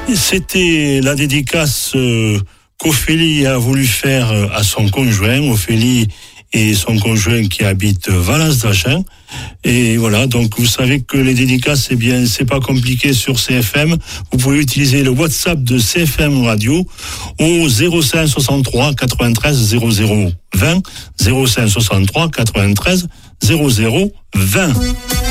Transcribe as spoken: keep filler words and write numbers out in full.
C'était la dédicace euh, qu'Ophélie a voulu faire à son conjoint, Ophélie et son conjoint qui habite Valence d'Agen. Et voilà, donc vous savez que les dédicaces, eh bien, c'est pas compliqué sur C F M. Vous pouvez utiliser le WhatsApp de C F M Radio au zéro cinq soixante-trois quatre-vingt-treize zéro zéro vingt, zéro cinq soixante-trois quatre-vingt-treize zéro zéro vingt.